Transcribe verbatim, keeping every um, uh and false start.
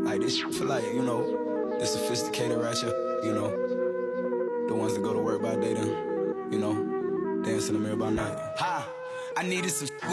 Like this shit for like, you know, the sophisticated ratchet, you know, the ones that go to work by day then, you know, dance in the mirror by night. Ha! I needed some